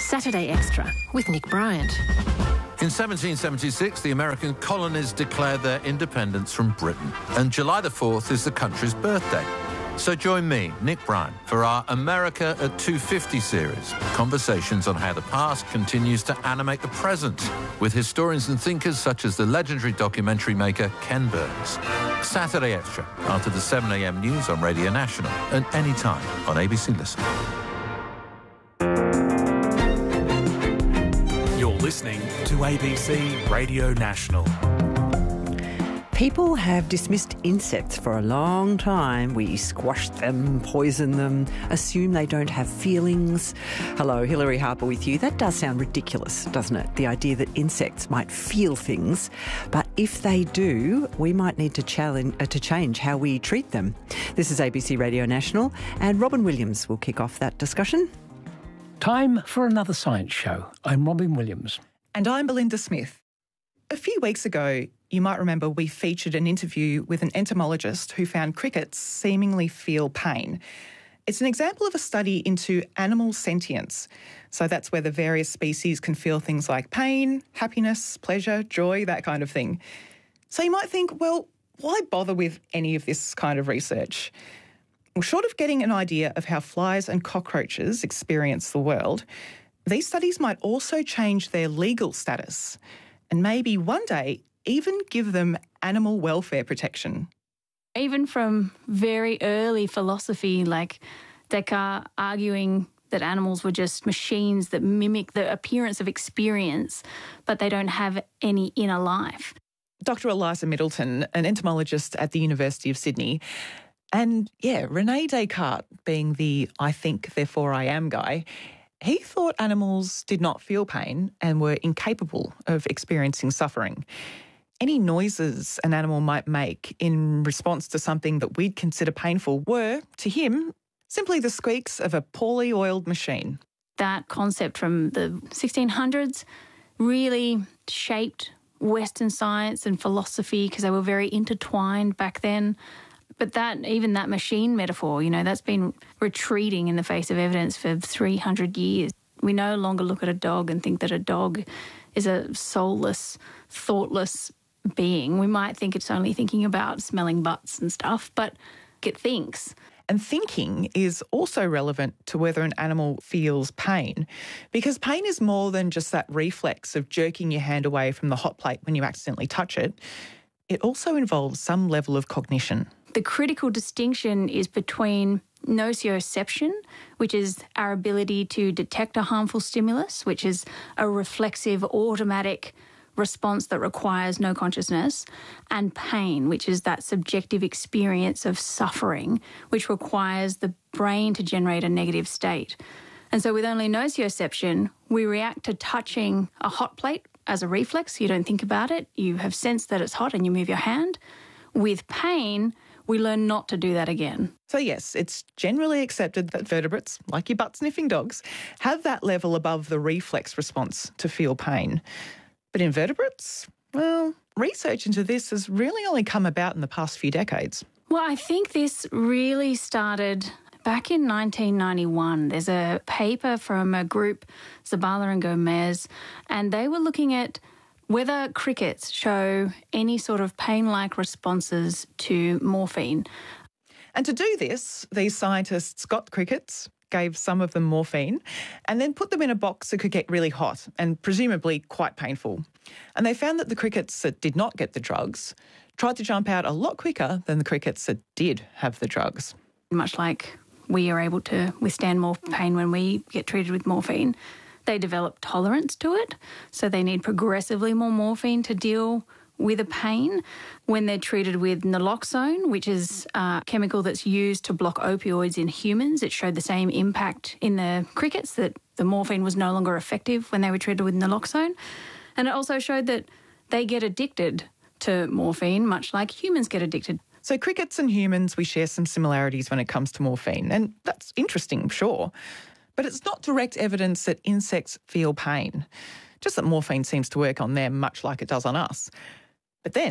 Saturday Extra with Nick Bryant. In 1776, the American colonies declared their independence from Britain, and July the 4th is the country's birthday. So join me, Nick Bryant, for our America at 250 series, conversations on how the past continues to animate the present, with historians and thinkers such as the legendary documentary maker Ken Burns. Saturday Extra, after the 7 a.m. news on Radio National, and anytime on ABC Listen. Listening to ABC Radio National. People have dismissed insects for a long time. We squash them, poison them, assume they don't have feelings. Hello, Hilary Harper with you. That does sound ridiculous, doesn't it? The idea that insects might feel things, but if they do, we might need to change how we treat them. This is ABC Radio National, and Robin Williams will kick off that discussion. Time for another science show. I'm Robin Williams. And I'm Belinda Smith. A few weeks ago, you might remember we featured an interview with an entomologist who found crickets seemingly feel pain. It's an example of a study into animal sentience. So that's where the various species can feel things like pain, happiness, pleasure, joy, that kind of thing. So you might think, well, why bother with any of this kind of research? Well, short of getting an idea of how flies and cockroaches experience the world, these studies might also change their legal status and maybe one day even give them animal welfare protection. Even from very early philosophy, like Descartes arguing that animals were just machines that mimic the appearance of experience, but they don't have any inner life. Dr. Eliza Middleton, an entomologist at the University of Sydney, and, René Descartes, being the I think, therefore I am guy, he thought animals did not feel pain and were incapable of experiencing suffering. Any noises an animal might make in response to something that we'd consider painful were, to him, simply the squeaks of a poorly oiled machine. That concept from the 1600s really shaped Western science and philosophy because they were very intertwined back then. But that machine metaphor, that's been retreating in the face of evidence for 300 years. We no longer look at a dog and think that a dog is a soulless, thoughtless being. We might think it's only thinking about smelling butts and stuff, but it thinks. And thinking is also relevant to whether an animal feels pain, because pain is more than just that reflex of jerking your hand away from the hot plate when you accidentally touch it. It also involves some level of cognition. The critical distinction is between nociception, which is our ability to detect a harmful stimulus, which is a reflexive, automatic response that requires no consciousness, and pain, which is that subjective experience of suffering, which requires the brain to generate a negative state. And so with only nociception, we react to touching a hot plate as a reflex. You don't think about it. You have sensed that it's hot and you move your hand. With pain, we learn not to do that again. So yes, it's generally accepted that vertebrates, like your butt-sniffing dogs, have that level above the reflex response to feel pain. But invertebrates, well, research into this has really only come about in the past few decades. Well, I think this really started back in 1991. There's a paper from a group, Zabala and Gomez, and they were looking at whether crickets show any sort of pain-like responses to morphine. And to do this, these scientists got crickets, gave some of them morphine, and then put them in a box that could get really hot and presumably quite painful. And they found that the crickets that did not get the drugs tried to jump out a lot quicker than the crickets that did have the drugs. Much like we are able to withstand more pain when we get treated with morphine, they develop tolerance to it, so they need progressively more morphine to deal with a pain. When they're treated with naloxone, which is a chemical that's used to block opioids in humans, it showed the same impact in the crickets, that the morphine was no longer effective when they were treated with naloxone. And it also showed that they get addicted to morphine, much like humans get addicted. So crickets and humans, we share some similarities when it comes to morphine, and that's interesting, sure. But it's not direct evidence that insects feel pain, just that morphine seems to work on them much like it does on us. But then,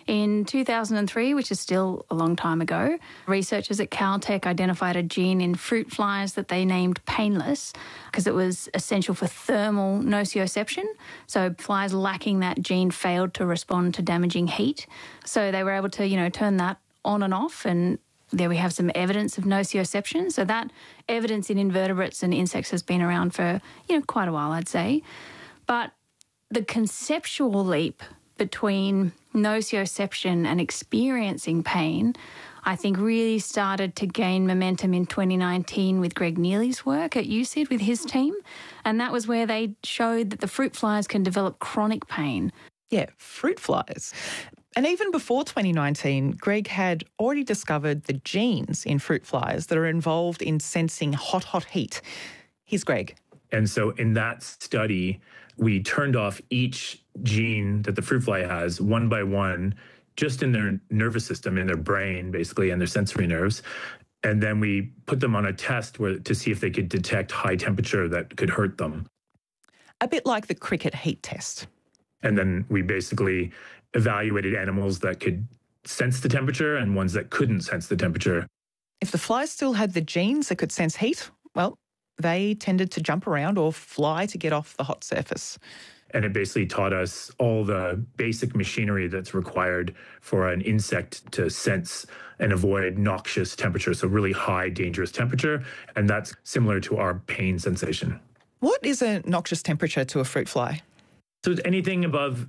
In 2003, which is still a long time ago, researchers at Caltech identified a gene in fruit flies that they named painless because it was essential for thermal nociception. So flies lacking that gene failed to respond to damaging heat. So they were able to, turn that on and off, and there we have some evidence of nociception. So that evidence in invertebrates and insects has been around for, quite a while, I'd say. But the conceptual leap between nociception and experiencing pain, I think, really started to gain momentum in 2019 with Greg Neely's work at UCID with his team. And that was where they showed that the fruit flies can develop chronic pain. Yeah, fruit flies. And even before 2019, Greg had already discovered the genes in fruit flies that are involved in sensing hot heat. Here's Greg. And so in that study, we turned off each gene that the fruit fly has one by one, just in their nervous system, in their brain, basically, and their sensory nerves. And then we put them on a test to see if they could detect high temperature that could hurt them. A bit like the cricket heat test. And then we basically evaluated animals that could sense the temperature and ones that couldn't sense the temperature. If the flies still had the genes that could sense heat, well, they tended to jump around or fly to get off the hot surface. And it basically taught us all the basic machinery that's required for an insect to sense and avoid noxious temperature, so really high, dangerous temperature. And that's similar to our pain sensation. What is a noxious temperature to a fruit fly? So it's anything above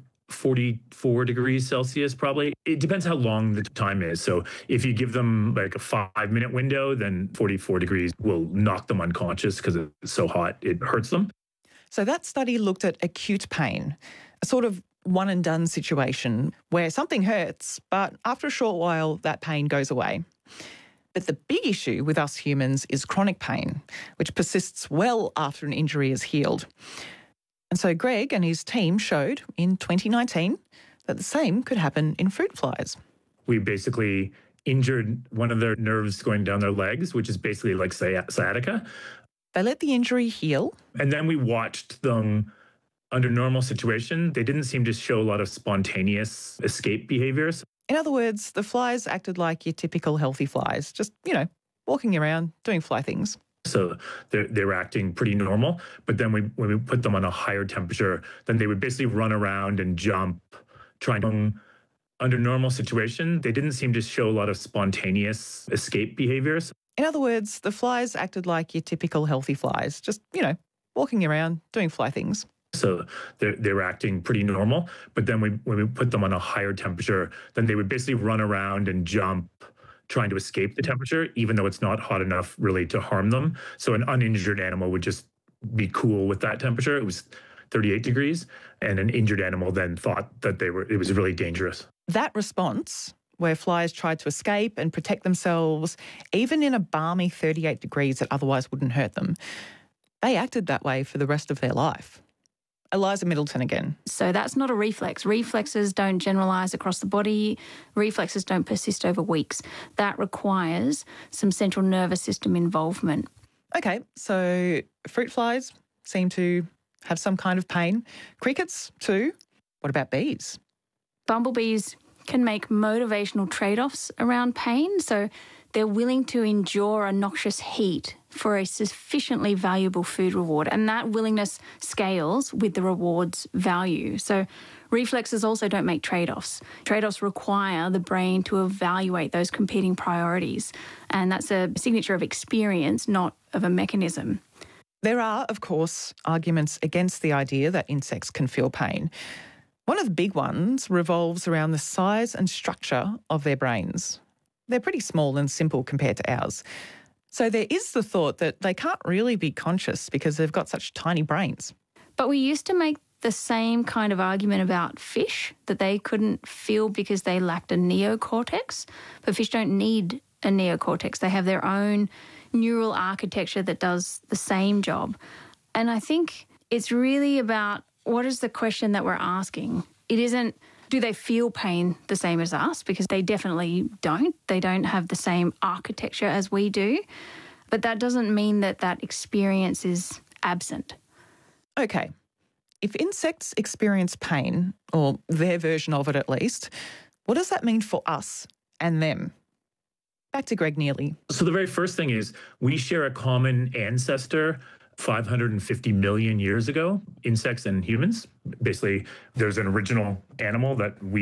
44 degrees Celsius, probably. It depends how long the time is. So if you give them like a 5-minute window, then 44 degrees will knock them unconscious because it's so hot, it hurts them. So that study looked at acute pain, a sort of one and done situation where something hurts, but after a short while, that pain goes away. But the big issue with us humans is chronic pain, which persists well after an injury is healed. And so Greg and his team showed in 2019 that the same could happen in fruit flies. We basically injured one of their nerves going down their legs, which is basically like sciatica. They let the injury heal. And then we watched them under normal situation. They didn't seem to show a lot of spontaneous escape behaviors. In other words, the flies acted like your typical healthy flies, just, walking around, doing fly things. So they were acting pretty normal. But then when we put them on a higher temperature, then they would basically run around and jump, trying to, under normal situation, they didn't seem to show a lot of spontaneous escape behaviors. In other words, the flies acted like your typical healthy flies, just, walking around, doing fly things. So they were acting pretty normal. But then when we put them on a higher temperature, then they would basically run around and jump, trying to escape the temperature, even though it's not hot enough really to harm them. So an uninjured animal would just be cool with that temperature. It was 38 degrees. And an injured animal then thought that it was really dangerous. That response, where flies tried to escape and protect themselves, even in a balmy 38 degrees that otherwise wouldn't hurt them, they acted that way for the rest of their life. Eliza Middleton again. So that's not a reflex. Reflexes don't generalise across the body. Reflexes don't persist over weeks. That requires some central nervous system involvement. Okay, so fruit flies seem to have some kind of pain. Crickets too. What about bees? Bumblebees can make motivational trade-offs around pain. So they're willing to endure a noxious heat for a sufficiently valuable food reward. And that willingness scales with the reward's value. So reflexes also don't make trade-offs. Trade-offs require the brain to evaluate those competing priorities. And that's a signature of experience, not of a mechanism. There are, of course, arguments against the idea that insects can feel pain. One of the big ones revolves around the size and structure of their brains. They're pretty small and simple compared to ours. So there is the thought that they can't really be conscious because they've got such tiny brains. But we used to make the same kind of argument about fish, that they couldn't feel because they lacked a neocortex. But fish don't need a neocortex. They have their own neural architecture that does the same job. And I think it's really about what is the question that we're asking. It isn't, do they feel pain the same as us? Because they definitely don't. They don't have the same architecture as we do. But that doesn't mean that that experience is absent. Okay. If insects experience pain, or their version of it at least, What does that mean for us and them? Back to Greg Neely. So the very first thing is we share a common ancestor 550 million years ago, insects and humans. Basically, there's an original animal that we